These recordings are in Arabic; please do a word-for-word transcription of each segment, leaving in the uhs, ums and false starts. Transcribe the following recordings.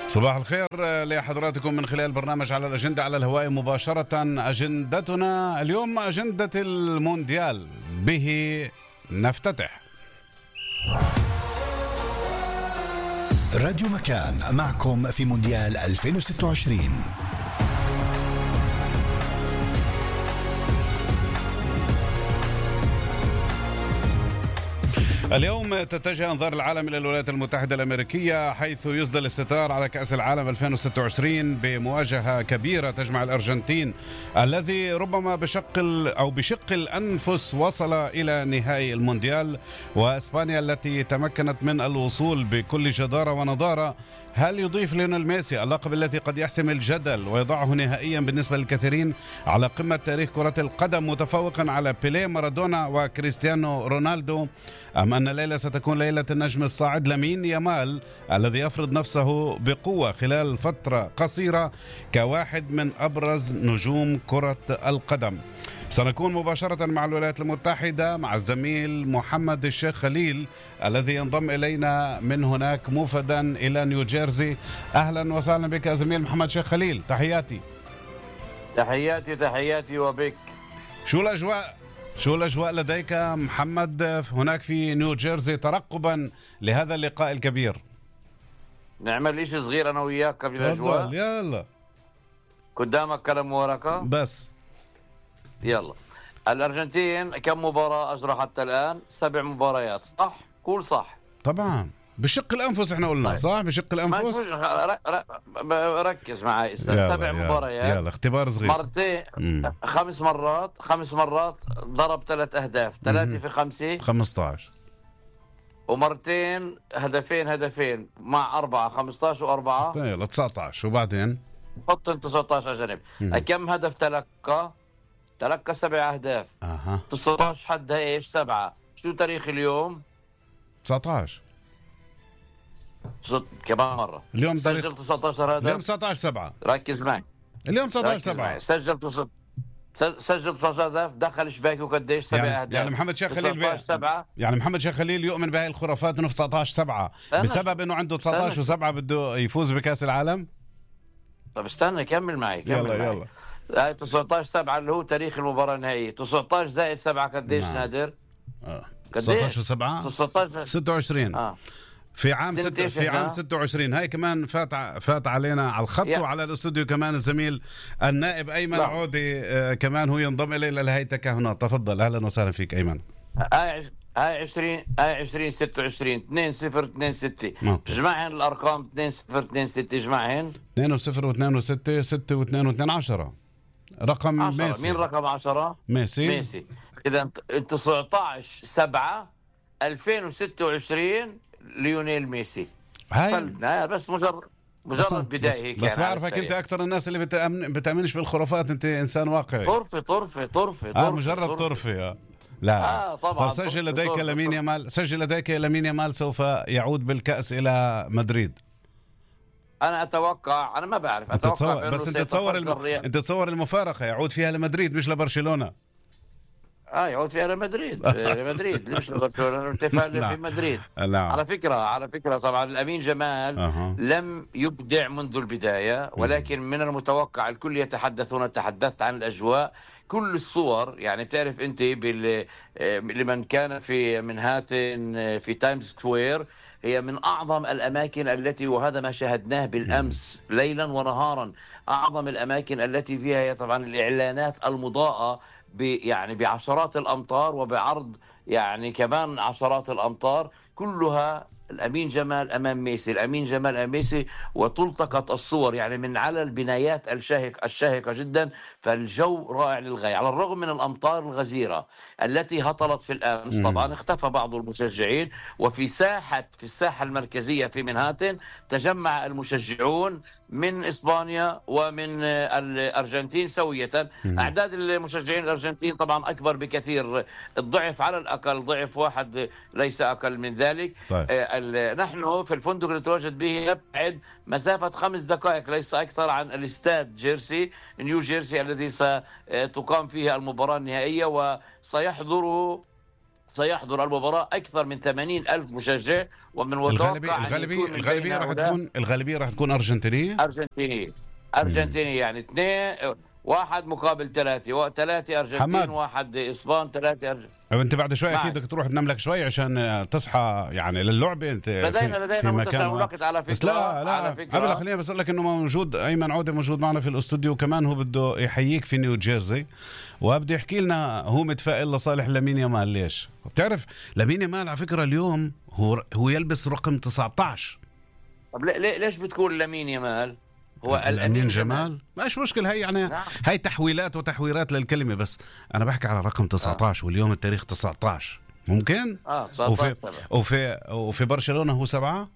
صباح الخير لحضراتكم من خلال برنامج على الأجندة على الهواء مباشرة. أجندتنا اليوم أجندة المونديال، به نفتتح. راديو مكان معكم في مونديال ألفين وستة وعشرين. اليوم تتجه أنظار العالم إلى الولايات المتحدة الأمريكية، حيث يسدل الاستتار على كأس العالم ألفين وستة وعشرين بمواجهة كبيرة تجمع الأرجنتين الذي ربما بشق أو بشق الأنفس وصل إلى نهائي المونديال، وإسبانيا التي تمكنت من الوصول بكل جدارة ونضارة. هل يضيف ليونيل ميسي اللقب الذي قد يحسم الجدل ويضعه نهائيا بالنسبة للكثيرين على قمة تاريخ كرة القدم، متفوقا على بيليه، مارادونا وكريستيانو رونالدو؟ أم أن الليلة ستكون ليلة النجم الصاعد لامين يامال الذي يفرض نفسه بقوة خلال فترة قصيرة كواحد من أبرز نجوم كرة القدم؟ سنكون مباشرة مع الولايات المتحدة مع الزميل محمد الشيخ خليل الذي ينضم إلينا من هناك موفدا إلى نيوجيرسي. أهلا وسهلا بك يا زميل محمد شيخ خليل، تحياتي. تحياتي تحياتي وبك. شو الأجواء شو الأجواء لديك محمد هناك في نيوجيرسي ترقبا لهذا اللقاء الكبير؟ نعمل إشي صغير أنا وياك قبل الأجواء. يلا قدامك كلام ورقة بس. يلا. الأرجنتين كم مباراة أجرى حتى الآن؟ سبع مباريات، صح؟ قول صح. طبعا بشق الأنفس احنا قلنا. طيب. صح بشق الأنفس. ركز معي. سبع مباريات. يلا اختبار صغير. مرتين مم. خمس مرات خمس مرات ضرب ثلاث أهداف، ثلاثة في خمسة خمسة عشر، ومرتين هدفين هدفين مع أربعة، خمسة عشر وأربعة يلا تسعة عشر، وبعدين حط تسعة عشر جنب. كم هدف تلقى؟ تلقى سبع أهداف. أها. تسعة عشر حدها إيش؟ سبعة. شو تاريخ اليوم؟ تسعة عشر. صد... كمان مرة اليوم سجل تسعة عشر هدف. اليوم تسعة عشر سبعة. ركز معي. اليوم تسعة عشر سبعة. سجل تص... سجل تسعة عشر هدف، دخل شباكه قديش؟ سبع يعني أهداف. يعني محمد شيخ خليل تسعة عشر سبعة. يعني محمد شيخ خليل يؤمن بهاي الخرافات انه في تسعة عشر سبعة بسبب انه عنده تسعة عشر وسبعة بده يفوز بكأس العالم. طب استنى كمل معي كمل يلا معي. يلا. هاي تسعة عشر سبعة اللي هو تاريخ المباراة النهائية. تسعة عشر زائد سبعة قديش نعم. نادر؟ اه قديش؟ تسعة عشر سبعة تسعة عشر ستة وعشرين. اه في عام ست... في عام ستة وعشرين. هاي كمان فات ع... فات علينا على الخط يا. وعلى الاستوديو كمان الزميل النائب ايمن لا. عودي آه كمان هو ينضم الينا لهي التكهنات. تفضل، اهلا وسهلا فيك ايمن. هاي هاي عشرين هاي عشرين ستة وعشرين اثنين صفر اثنين ستة. اجمعهن الارقام اثنين صفر اثنين ستة. اجمعهن اثنين صفر واثنين ستة ستة واثنين واثنين عشرة. رقم عشرة. ميسي. مين رقم عشرة؟ ميسي. ميسي. اذا تسعة عشر سبعة ألفين وستة وعشرين ليونيل ميسي. هاي بس مجرد مجرد بداية هيك. بس بعرفك انت اكثر الناس اللي بتأمن بتأمنش بالخرافات. انت انسان واقعي. طرفة طرفة طرفة اه مجرد طرفة. آه. لا آه طبعا. طب سجل لديك لامين يامال سجل لديك لامين يامال سوف يعود بالكأس إلى مدريد. انا اتوقع، انا ما بعرف، اتوقع تصور بس انت تصور الم... انت تصور المفارقة يعود فيها لمدريد مش لبرشلونة. اه يعود فيها لمدريد. مدريد مش لبرشلونة. اتفاق في مدريد. لا. على فكرة على فكرة طبعا الأمين جمال أه. لم يبدع منذ البداية، ولكن من المتوقع الكل يتحدثون. تحدثت عن الأجواء، كل الصور يعني بتعرف انت بال... لمن كان في منهاتن في تايمز سكوير، هي من أعظم الأماكن التي، وهذا ما شاهدناه بالأمس ليلا ونهارا، أعظم الأماكن التي فيها طبعا الإعلانات المضاءة يعني بعشرات الأمتار، وبعرض يعني كمان عشرات الأمتار، كلها الأمين جمال أمام ميسي، الأمين جمال أمام ميسي، وتلتقط الصور يعني من على البنايات الشاهقة الشاهقة جدا. فالجو رائع للغاية على الرغم من الأمطار الغزيرة التي هطلت في الأمس. طبعا اختفى بعض المشجعين، وفي ساحة في الساحة المركزية في منهاتن تجمع المشجعون من إسبانيا ومن الأرجنتين سوية. أعداد المشجعين الأرجنتين طبعا أكبر بكثير، الضعف على الأقل ضعف واحد ليس أقل من ذلك. طيب. نحن في الفندق اللي نتواجد به نبعد مسافة خمس دقائق ليس أكثر عن الاستاد جيرسي نيو جيرسي الذي ستقام فيه المباراة النهائية، وسيحضره سيحضر المباراة أكثر من ثمانين ألف مشجع، ومن المتوقع الغالبية الغالبية راح تكون الغالبية راح تكون أرجنتينية أرجنتينية أرجنتينية يعني اثنين واحد مقابل ثلاثة، ثلاثة أرجنتين حماد. واحد إسبان، ثلاثة أرجنتين. انت بعد شوي اكيد بدك تروح تنام لك شوي عشان تصحى يعني للعبه. انت لدينا لدينا منتشر وقت على فكره. بس لا لا على فكره قبل خليني بس اقول لك انه موجود ايمن عوده موجود معنا في الاستوديو كمان. هو بده يحييك في نيو جيرسي وبده يحكي لنا هو متفائل لصالح لامين يامال. ليش؟ بتعرف لامين يامال على فكره اليوم هو هو يلبس رقم تسعة عشر. طب ليش بتقول لامين يامال؟ هو الأمين جمال ماش مشكل. هي يعني نعم. هاي تحويلات وتحويرات للكلمة، بس أنا بحكي على رقم تسعة عشر. آه. واليوم التاريخ تسعة عشر ممكن. اه تسعة عشر وفي, وفي وفي برشلونة هو سبعة،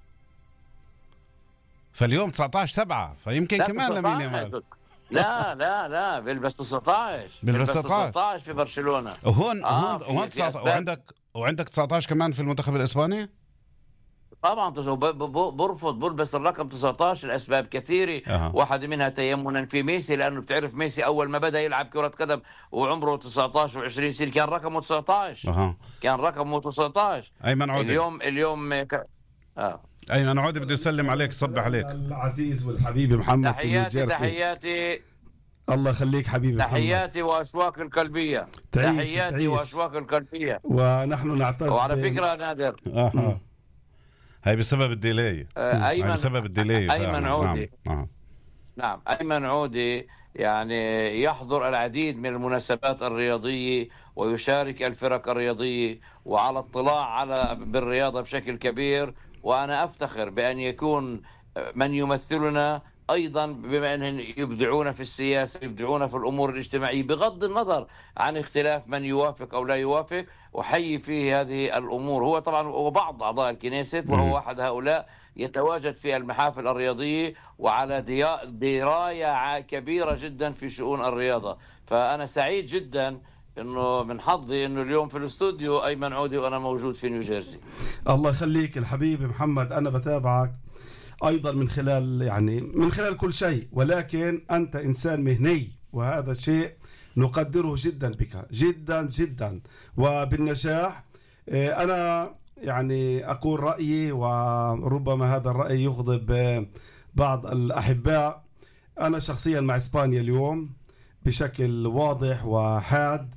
فاليوم تسعة عشر سبعة، فيمكن كمان لمين يامال. لا لا لا بيلبس تسعة عشر بيلبس تسعة عشر في برشلونة. وهون آه هون هون وعندك وعندك تسعة عشر كمان في المنتخب الإسباني. طبعا برفض بلبس الرقم تسعة عشر لأسباب كثيرة. أه. واحد منها تيمنا في ميسي، لأنه بتعرف ميسي أول ما بدأ يلعب كرة قدم وعمره تسعة عشر وعشرين سنة كان رقمه تسعة عشر. أه. كان رقمه تسعة عشر. أيمن عودة اليوم اليوم ك... آه. أيمن عودة بده يسلم عليك، صبح عليك العزيز والحبيب محمد. تحياتي تحياتي الله يخليك حبيبي محمد. تحياتي وأشواق القلبية. تعيش تحياتي تعيش. وأشواق القلبية. ونحن نعتز. وعلى فكرة نادر آه. هاي بسبب الديلي. آه أيمن هاي بسبب الديلي. أيمن عودي. نعم. آه. نعم أيمن عودي يعني يحضر العديد من المناسبات الرياضية ويشارك الفرق الرياضية وعلى اطلاع على بالرياضة بشكل كبير، وأنا أفتخر بأن يكون من يمثلنا أيضا بما أنهم يبدعون في السياسة، يبدعون في الأمور الاجتماعية بغض النظر عن اختلاف من يوافق أو لا يوافق، وحي فيه هذه الأمور. هو طبعا وبعض أعضاء الكنيست وهو واحد هؤلاء يتواجد في المحافل الرياضية وعلى دراية كبيرة جدا في شؤون الرياضة. فأنا سعيد جدا انه من حظي انه اليوم في الاستوديو ايمن عودي وانا موجود في نيوجيرسي. الله يخليك الحبيب محمد، انا بتابعك ايضا من خلال يعني من خلال كل شيء، ولكن انت انسان مهني وهذا شيء نقدره جدا بك جدا جدا وبالنجاح. انا يعني اقول رايي وربما هذا الراي يغضب بعض الاحباء. انا شخصيا مع اسبانيا اليوم بشكل واضح وحاد،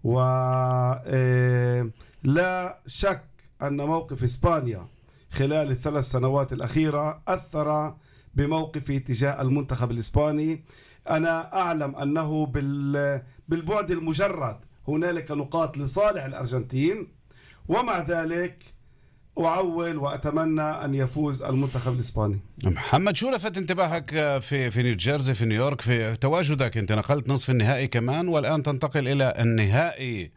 ولا شك أن موقف إسبانيا خلال الثلاث سنوات الأخيرة أثر بموقفي تجاه المنتخب الإسباني. أنا أعلم أنه بالبعد المجرد هنالك نقاط لصالح الأرجنتين، ومع ذلك أعول وأتمنى أن يفوز المنتخب الإسباني. محمد، شو لفت انتباهك في في نيوجيرسي في نيويورك في تواجدك؟ أنت نقلت نصف النهائي كمان والآن تنتقل إلى النهائي.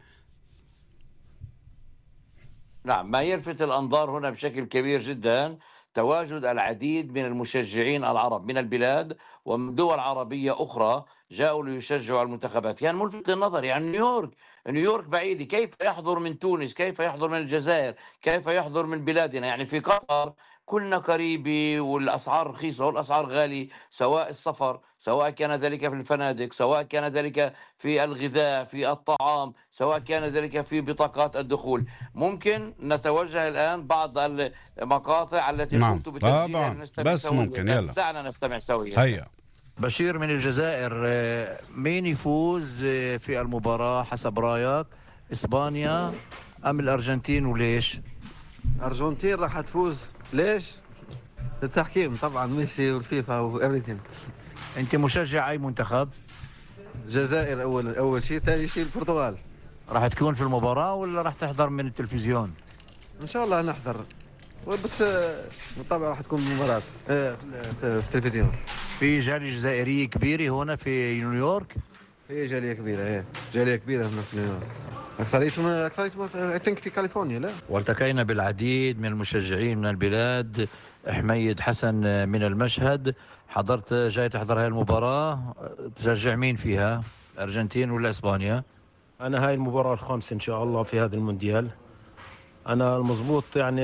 نعم، ما يلفت الأنظار هنا بشكل كبير جدا تواجد العديد من المشجعين العرب من البلاد ومن دول عربية أخرى جاءوا ليشجعوا المنتخبات. كان يعني ملفت للنظر، يعني نيويورك نيويورك بعيدة، كيف يحضر من تونس، كيف يحضر من الجزائر، كيف يحضر من بلادنا. يعني في قطر كلنا قريبة والأسعار رخيصة والأسعار غالية، سواء السفر، سواء كان ذلك في الفنادق، سواء كان ذلك في الغذاء، في الطعام، سواء كان ذلك في بطاقات الدخول. ممكن نتوجه الآن بعض المقاطع التي نعم. كنت بتسجيلها نستمع بس سويا. ممكن يلا دعنا نستمع سويا. هيا. بشير من الجزائر، مين يفوز في المباراة حسب رأيك، إسبانيا أم الأرجنتين وليش؟ الأرجنتين راح تفوز. ليش؟ التحكيم طبعا، ميسي والفيفا وإيفريثين. أنت مشجع أي منتخب؟ الجزائر أول أول شيء، ثاني شيء البرتغال. راح تكون في المباراة ولا راح تحضر من التلفزيون؟ إن شاء الله نحضر، بس بالطبع راح تكون مباراة في التلفزيون. في جالية جزائرية كبيرة هنا في نيويورك؟ هي جالية كبيرة، هي جالية كبيرة هنا في نيويورك. أكثريتهم أكثريتهم أتنك في كاليفورنيا. لا، والتقينا بالعديد من المشجعين من البلاد. حميد حسن من المشهد، حضرت جاي تحضر هاي المباراة، تشجع مين فيها، أرجنتين ولا إسبانيا؟ أنا هاي المباراة الخامسة إن شاء الله في هذا المونديال. أنا المضبوط يعني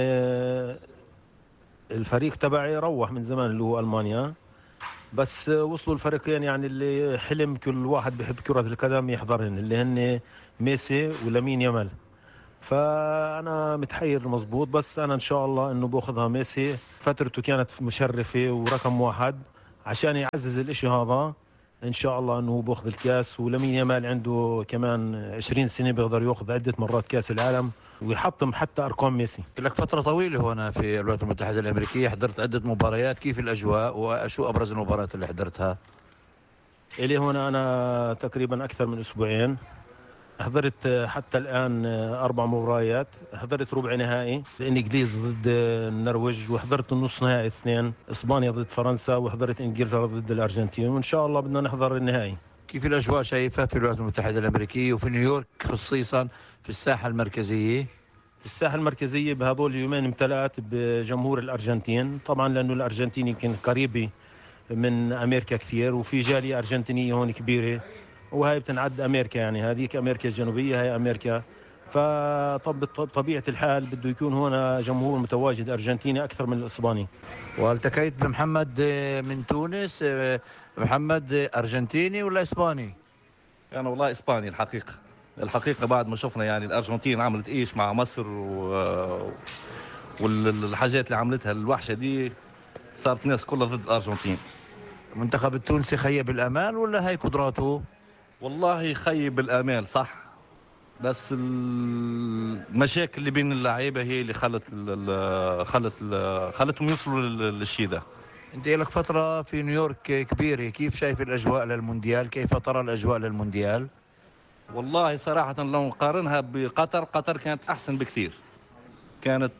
الفريق تبعي روح من زمان اللي هو ألمانيا، بس وصلوا الفريقين يعني اللي حلم كل واحد بيحب كرة القدم يحضرهن، اللي هن ميسي ولامين يامال. فأنا متحير مزبوط، بس أنا إن شاء الله إنه بأخذها ميسي. فترته كانت مشرفة ورقم واحد، عشان يعزز الإشي هذا إن شاء الله إنه هو بأخذ الكاس. ولامين يامال عنده كمان عشرين سنة بيقدر يأخذ عدة مرات كاس العالم ويحطم حتى أرقام ميسي. لك فترة طويلة هنا في الولايات المتحدة الأمريكية، حضرت عدة مباريات، كيف الأجواء وشو أبرز المباريات اللي حضرتها؟ إلي هنا أنا تقريبا أكثر من أسبوعين، حضرت حتى الآن أربع مباريات. حضرت ربع نهائي الإنجليز ضد النرويج، وحضرت النص نهائي اثنين، إسبانيا ضد فرنسا، وحضرت إنجلترا ضد الأرجنتين، وإن شاء الله بدنا نحضر النهائي. كيف الأجواء شايفها في الولايات المتحدة الأمريكية وفي نيويورك خصيصا في الساحة المركزية؟ في الساحة المركزية بهذول اليومين امتلأت بجمهور الأرجنتين، طبعا لأنه الأرجنتين يمكن قريبة من أمريكا كثير، وفي جالية أرجنتينية هون كبيرة، وهي بتنعد أمريكا، يعني هذيك أمريكا الجنوبية هي أمريكا. فطب طبيعة الحال بده يكون هنا جمهور متواجد أرجنتيني أكثر من الإسباني. والتقيت بمحمد من تونس. محمد أرجنتيني ولا إسباني؟ أنا يعني والله إسباني الحقيقة. الحقيقة بعد ما شفنا يعني الأرجنتين عملت إيش مع مصر و... والحاجات اللي عملتها الوحشة دي، صارت الناس كلها ضد الأرجنتين. المنتخب التونسي خيب الأمال ولا هاي قدراته؟ والله خيب الآمال صح، بس المشاكل اللي بين اللعيبة هي اللي خلت ال خلت ال خلتهم يوصلوا للشيء ده. انت لك فترة في نيويورك كبيرة، كيف شايف الأجواء للمونديال؟ كيف ترى الأجواء للمونديال؟ والله صراحة لو نقارنها بقطر، قطر كانت أحسن بكثير، كانت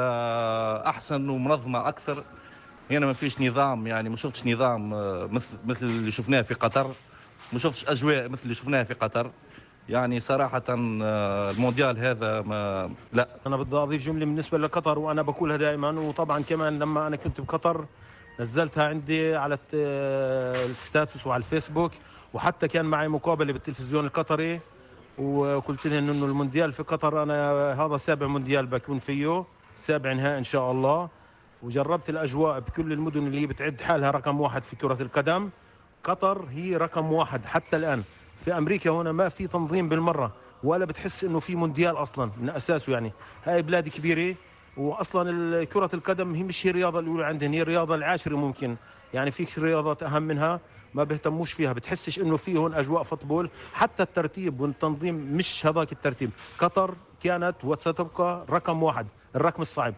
أحسن ومنظمة أكثر. هنا ما فيش نظام، يعني ما شفتش نظام مثل مثل اللي شفناه في قطر، ما شفتش أجواء مثل اللي شفناها في قطر. يعني صراحة المونديال هذا ما لا. أنا بدي أضيف جملة بالنسبة لقطر، وأنا بقولها دائما، وطبعا كمان لما أنا كنت بقطر نزلتها عندي على الستاتوس وعلى الفيسبوك، وحتى كان معي مقابلة بالتلفزيون القطري، وقلت لهم إنه المونديال في قطر أنا هذا سابع مونديال بكون فيه، سابع نهائي إن شاء الله. وجربت الأجواء بكل المدن اللي بتعد حالها رقم واحد في كرة القدم، قطر هي رقم واحد حتى الآن. في أمريكا هنا ما في تنظيم بالمرة، ولا بتحس إنه في مونديال أصلا من أساسه. يعني هاي بلاد كبيرة، وأصلا كرة القدم هي مش هي الرياضة الأولى عندهم، هي الرياضة العاشرة ممكن، يعني في رياضات أهم منها ما بيهتموش فيها. بتحسش إنه في هون أجواء فوتبول، حتى الترتيب والتنظيم مش هذاك الترتيب. قطر كانت وستبقى رقم واحد، الرقم الصعب.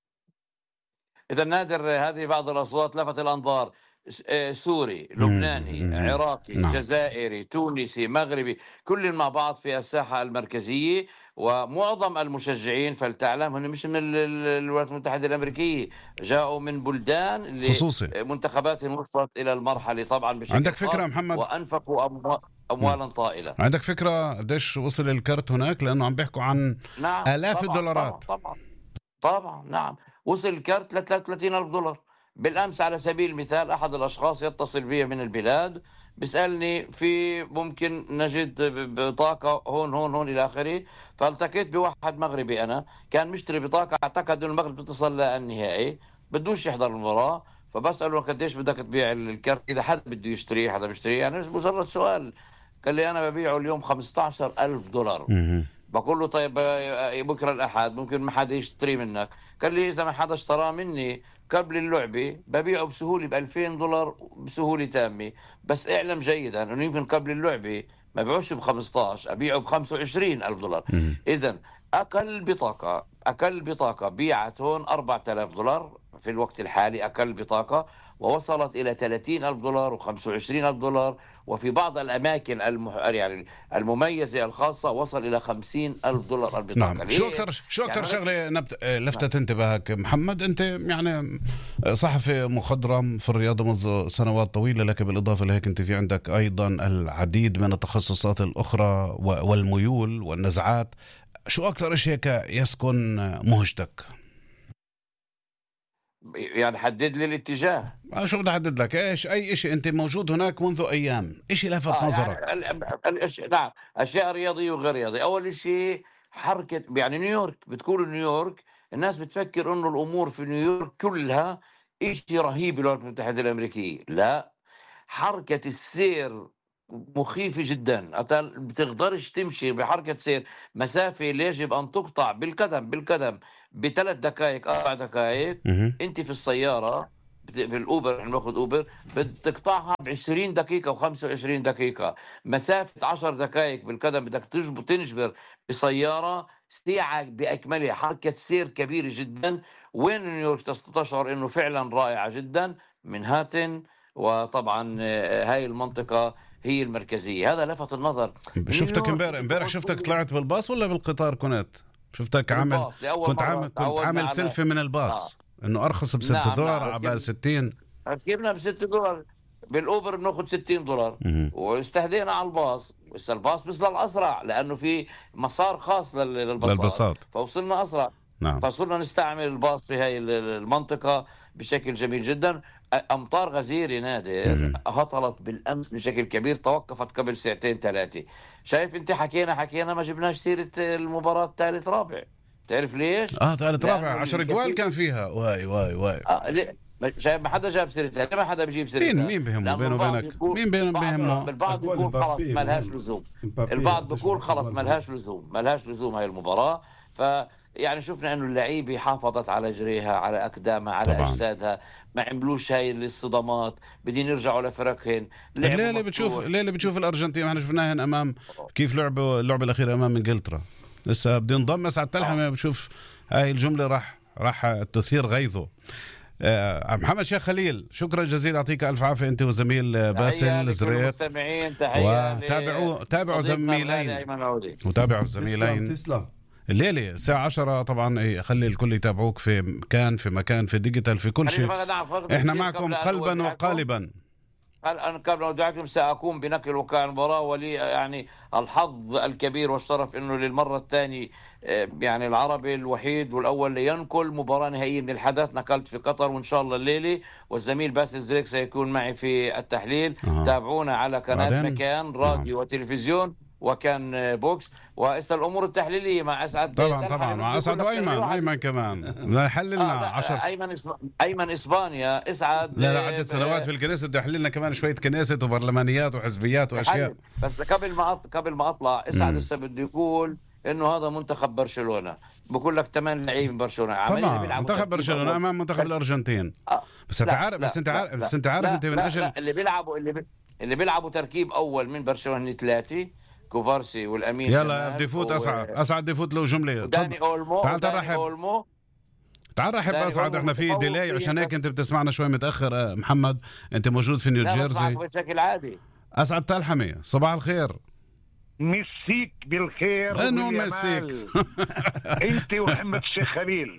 إذا نادر، هذه بعض الأصوات لفت الأنظار. سوري، لبناني، عراقي، نعم. جزائري، تونسي، مغربي، كل مع بعض في الساحة المركزية. ومعظم المشجعين فلتعلم هن مش من الولايات المتحدة الأمريكية، جاءوا من بلدان اللي خصوصي منتخبات وصلت إلى المرحلة طبعا بشكل عندك فكرة محمد؟ وأنفقوا أموال أموالا طائلة. عندك فكرة قديش وصل الكرت هناك؟ لأنه عم بيحكوا عن نعم آلاف طبعاً الدولارات. طبعا طبعا طبعا نعم، وصل الكرت ل ثلاثة وثلاثين ألف دولار. بالأمس على سبيل المثال أحد الأشخاص يتصل بي من البلاد، بيسألني في ممكن نجد بطاقة هون هون هون إلى آخره. فالتقيت بواحد مغربي، أنا كان مشتري بطاقة، اعتقد أن المغرب بتصل للنهائي، بدوش يحضر المباراة. فبسأله قديش بدك تبيع الكرت إذا حدا بده يشتريه، حدا بيشتريه، يعني مجرد سؤال. قال لي أنا ببيعه اليوم خمسة عشر ألف دولار. بقول له طيب بكره الاحد ممكن ما حدا يشتري منك. قال لي اذا ما حدا اشتراه مني قبل اللعبه ببيعه بسهوله ب ألفين دولار بسهوله تامه. بس اعلم جيدا انه يمكن قبل اللعبه ما بيعوش ب خمسة عشر، ابيعه ب خمسة وعشرين ألف دولار. اذا اقل بطاقه اقل بطاقه بيعت هون أربعة آلاف دولار في الوقت الحالي، اقل بطاقه، ووصلت إلى ثلاثين ألف دولار وخمسة وعشرين ألف دولار، وفي بعض الأماكن المح... يعني المميزة الخاصة وصل إلى خمسين ألف دولار البطاقة. نعم. شو أكثر شو أكثر يعني شغلة نبت... لفتت نعم. انتباهك محمد؟ أنت يعني صحفي مخضرم في الرياضة منذ سنوات طويلة، لك بالإضافة لهيك أنت في عندك أيضا العديد من التخصصات الأخرى والميول والنزعات. شو أكثر شيء هيك يسكن مهجتك؟ يعني حدد لي الاتجاه. شو بدي احدد لك؟ ايش اي شيء انت موجود هناك منذ ايام، شيء لفت آه نظرك؟ يعني نعم، اشياء رياضيه وغير رياضيه. اول شيء حركه، يعني نيويورك، بتقول نيويورك الناس بتفكر انه الامور في نيويورك كلها شيء رهيب بالولايات المتحده الامريكيه. لا، حركه السير مخيفة جدا، أنت بتقدرش تمشي بحركة سير مسافة اللي يجب أن تقطع بالقدم بالقدم بثلاث دقائق أربع دقائق. أنت في السيارة في الأوبر، إحنا بناخذ أوبر، بتقطعها بعشرين دقيقة وخمسة وعشرين دقيقة. مسافة عشر دقائق بالقدم بدك تجبر تنجبر بسيارة ساعة بأكملها، حركة سير كبيرة جدا. وين نيويورك تشعر إنه فعلا رائعة جدا، منهاتن، وطبعا هاي المنطقة هي المركزية. هذا لفت النظر. شفتك امبارح امبارح شفتك طلعت بالباص ولا بالقطار؟ كنت شفتك عامل كنت عامل كنت عامل سيلفي من الباص آه. انه ارخص بست نعم دولار نعم. عبال ستين جبنا بست دولار، بالاوبر بناخذ ستين دولار واستهدينا على الباص. بس الباص بيصل اسرع لانه في مسار خاص للباصات, للباصات. فوصلنا اسرع نعم. فصرنا نستعمل الباص في هاي المنطقة بشكل جميل جدا. أمطار غزيرة نادر هطلت بالأمس بشكل كبير، توقفت قبل ساعتين ثلاثة. شايف أنت حكينا حكينا ما جبناش سيرة المباراة ثالث رابع. تعرف ليش؟ آه ثالث رابع عشر جوال كان فيها. واي واي واي آه شايف ما حدا جاب سيرتها، ما حدا بيجيب سيرتها. مين مين بهمه بينه وبينك؟ مين بينه بيهمه؟ البعض بيقول خلص ما لهاش لزوم، البعض بيقول خلص ما لهاش لزوم ما لهاش لزوم هاي المباراة. ف يعني شفنا انه اللعيبه حافظت على جريها على اقدامها على طبعاً. اجسادها، ما عملوش هاي الصدمات، بدين يرجعوا لفرقهم. ليه اللي بتشوف ليه اللي بتشوف الارجنتين احنا شفناها امام كيف لعبوا اللعبه الاخيره امام انجلترا، لسه بده ينضم على التلحمه. بشوف هاي الجمله راح راح تثير غيظه. آه محمد شيخ خليل، شكرا جزيلا، يعطيك الف عافيه انت وزميل باسل زريت. وتابعوا تابعوا زميلين وتابعوا زميلين. تسلم. الليلة الساعة عشرة طبعا، خلي الكل يتابعوك في مكان في مكان في ديجيتال في كل شيء. احنا معكم قلبا وقالبا. أنا قبل أن أدعكم سأكون بنقل وكاء المباراة، ولي يعني الحظ الكبير والشرف أنه للمرة الثانية يعني العربي الوحيد والأول لينقل مباراة نهائية من الحدث. نقلت في قطر وإن شاء الله الليلة، والزميل باسل زريك سيكون معي في التحليل. أه. تابعونا على قناة مكان راديو أه. وتلفزيون وكان بوكس. واسال الامور التحليليه مع اسعد طبعا طبعا مع اسعد وايمن ايمن كمان يحللنا عشر ايمن ايمن اسبانيا اسعد. لا لا عده سنوات في الكنيسة بده يحللنا كمان شويه كنيسة وبرلمانيات وحزبيات واشياء. بس قبل ما قبل ما اطلع اسعد هسه بده يقول انه هذا منتخب برشلونه، بقول لك ثمان لعيبه من برشلونه طبعا منتخب برشلونه امام منتخب الارجنتين. آه. بس انت عارف بس انت عارف بس انت عارف انت من اجل لا. اللي بيلعبوا اللي بي... اللي بيلعبوا تركيب اول من برشلونه ثلاثه، كوفارسي والامين. يلا بدي فوت اسعد اسعد بدي فوت له جمله. داني اولمو تعال ترحب تعال رحب اسعد. احنا في ديلاي عشان هيك انت بتسمعنا شوي متاخر. محمد انت موجود في نيوجيرسي بشكل عادي. اسعد تلحمي صباح الخير. مسيك بالخير. انه مسيك انت ومحمد الشيخ خليل.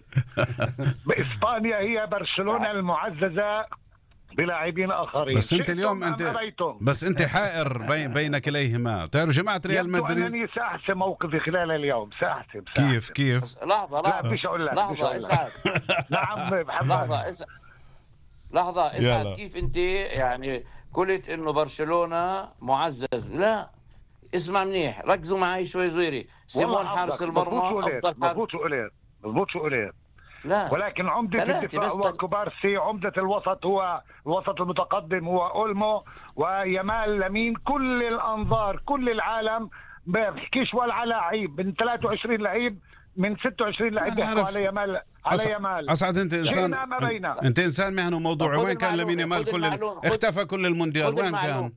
باسبانيا هي برشلونه المعززه بلاعبين اخرين. بس انت اليوم انت بس انت حائر بين بينك اليهما. تعرف جماعه ريال مدريد انني ساحسم موقفي خلال اليوم. ساحسم كيف كيف لحظه لحظه لا فيش اقول لك لحظه اسعد نعم محمد لحظه اسعد لحظه اسعد كيف انت يعني قلت انه برشلونه معزز؟ لا اسمع منيح، ركزوا معي شوي زويري. سيمون حارس المرمى مضبوط شو قلت مضبوط شو قلت لا. ولكن عمدة الدفاع هو كوبارسي، عمدة الوسط هو الوسط المتقدم هو أولمو ويمال لمين. كل الأنظار كل العالم ما بحكيش ولا على لعيب من ثلاثة وعشرين لعيب من ستة وعشرين لعيب بيحكوا على يمال على يمال. أسعد انت انسان انت انسان مهني وموضوعي. وين كان لمين يمال؟ كل اختفى كل المونديال وين كان؟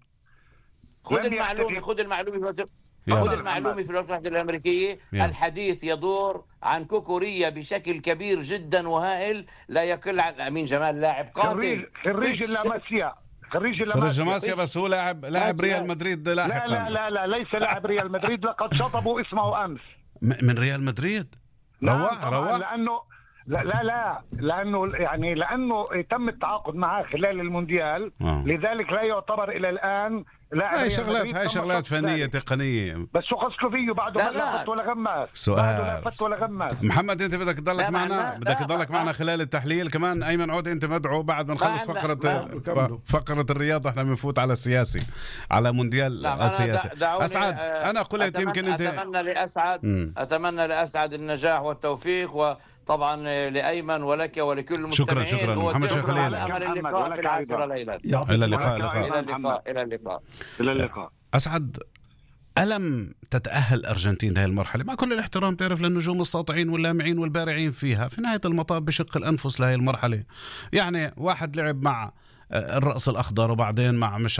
خذ المعلومة خذ المعلومة خذ المعلومة في الولايات المتحدة الأمريكية. يلا. الحديث يدور عن كوكوريا بشكل كبير جدا وهائل، لا يقل عن أمين جمال لاعب قاتل خريج اللاماسيا خريج اللاماسيا بس هو لاعب لاعب ريال مدريد لاحقا. لا لا لا لا ليس لاعب ريال مدريد. لقد شطبوا اسمه أمس من ريال مدريد. روح روح لأنه لا لا لا لأنه يعني لأنه تم التعاقد معه خلال المونديال. آه. لذلك لا يعتبر إلى الآن لاعب. هاي شغلات هاي شغلات فنية تقنية. بس شو قصده فيه بعده لا فت ولا غماس. سؤال فت ولا غماس. محمد انت بدك تضلك معنا بدك تضلك معنا خلال التحليل كمان. ايمن عود انت مدعو بعد ما نخلص فقرة فقرة الرياضة احنا بنفوت على السياسي على مونديال السياسي. اسعد انا قلت يمكن انت اتمنى لاسعد م. اتمنى لاسعد النجاح والتوفيق، و طبعا لأيمن ولك ولكل المستمعين. شكرا شكرا محمد شيخ خليل. الى اللقاء في العاشرة ليلا. الى اللقاء الى اللقاء الى اللقاء الى اللقاء. أسعد، ألم تتأهل الأرجنتين لهذه المرحلة؟ مع كل الاحترام تعرف للنجوم الساطعين واللامعين والبارعين فيها، في نهاية المطاف بشق الأنفس لهذه المرحلة. يعني واحد لعب مع الرأس الأخضر وبعدين مع مش